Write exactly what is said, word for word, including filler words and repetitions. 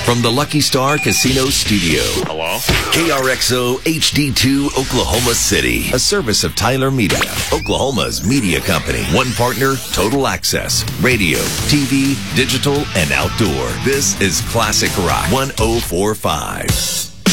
from the Lucky Star Casino Studio. Hello? K R X O H D two Oklahoma City. A service of Tyler Media, Oklahoma's media company. One partner, Total Access. Radio, T V, digital, and outdoor. This is Classic Rock one oh four point five.